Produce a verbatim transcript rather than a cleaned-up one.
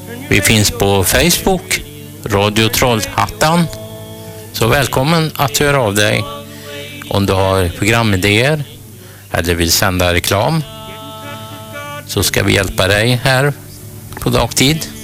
Vi finns på Facebook, Radio Trollhättan. Så välkommen att höra av dig om du har programidéer eller vill sända reklam. Så ska vi hjälpa dig här på dagtid.